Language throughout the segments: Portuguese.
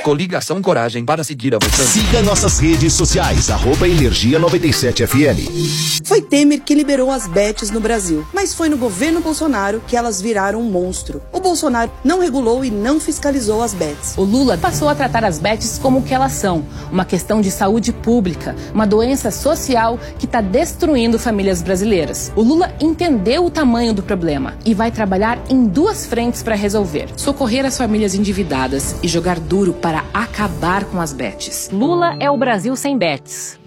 Coligação Coragem para seguir avançando. Siga nossas redes sociais, @Energia 97 FM. Foi Temer que liberou as bets no Brasil, mas foi no governo Bolsonaro que elas viraram um monstro. O Bolsonaro não regulou e não fiscalizou as bets. O Lula passou a tratar as bets como o que elas são, uma questão de saúde pública, uma doença social que está destruindo famílias brasileiras. O Lula entendeu o tamanho do problema e vai trabalhar em duas frentes para resolver: socorrer as famílias endividadas e jogar duro para acabar com as bets. Lula é o Brasil sem bets.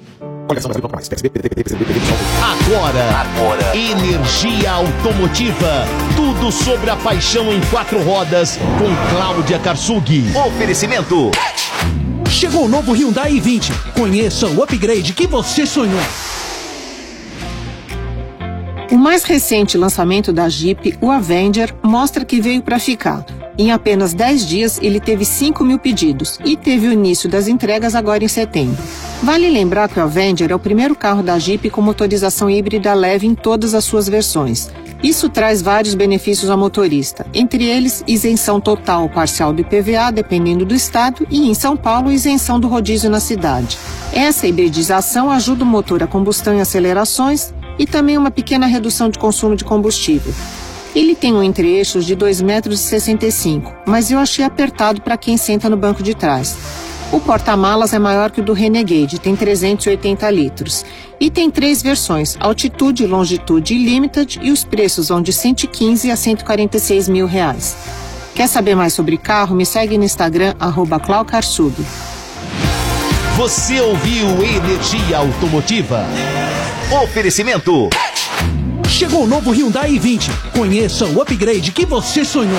Agora, Energia Automotiva. Tudo sobre a paixão em 4 rodas com Cláudia Karsug. Oferecimento. Chegou o novo Hyundai i20. Conheça o upgrade que você sonhou. O mais recente lançamento da Jeep, o Avenger, mostra que veio para ficar. Em apenas 10 dias, ele teve 5.000 pedidos e teve o início das entregas agora em setembro. Vale lembrar que o Avenger é o primeiro carro da Jeep com motorização híbrida leve em todas as suas versões. Isso traz vários benefícios ao motorista, entre eles isenção total ou parcial do IPVA, dependendo do estado, e em São Paulo, isenção do rodízio na cidade. Essa hibridização ajuda o motor a combustão em acelerações e também uma pequena redução de consumo de combustível. Ele tem um entre-eixos de 2,65 m, mas eu achei apertado para quem senta no banco de trás. O porta-malas é maior que o do Renegade, tem 380 litros. E tem 3 versões, Altitude, Longitude e Limited, e os preços vão de 115 a 146 mil reais. Quer saber mais sobre carro? Me segue no Instagram, @ClauCarsug. Você ouviu Energia Automotiva. Oferecimento. Chegou o novo Hyundai i20. Conheça o upgrade que você sonhou.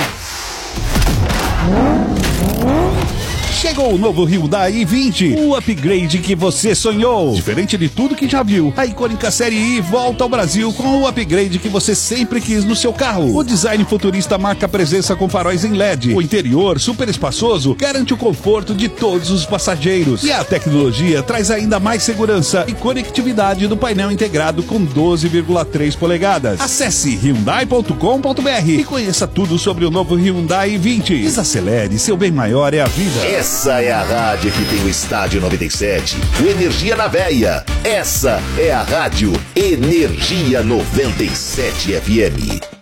Chegou o novo Hyundai i20, o upgrade que você sonhou. Diferente de tudo que já viu, a icônica série I volta ao Brasil com o upgrade que você sempre quis no seu carro. O design futurista marca presença com faróis em LED. O interior, super espaçoso, garante o conforto de todos os passageiros. E a tecnologia traz ainda mais segurança e conectividade do painel integrado com 12,3 polegadas. Acesse hyundai.com.br e conheça tudo sobre o novo Hyundai i20. Desacelere, seu bem maior é a vida. Essa é a rádio que tem o Estádio 97, o Energia na Veia. Essa é a rádio Energia 97 FM.